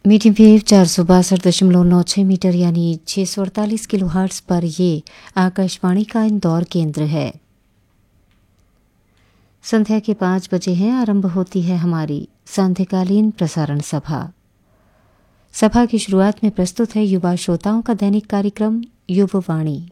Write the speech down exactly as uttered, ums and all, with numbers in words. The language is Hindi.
मीडियम वेव चार सौ बासठ दशमलव नौ छः मीटर यानी छः सौ अड़तालीस किलो हर्ट्स पर ये आकाशवाणी का इंदौर केंद्र है। संध्या के पाँच बजे हैं, आरंभ होती है हमारी सांध्यकालीन प्रसारण सभा। सभा की शुरुआत में प्रस्तुत है युवा श्रोताओं का दैनिक कार्यक्रम युववाणी।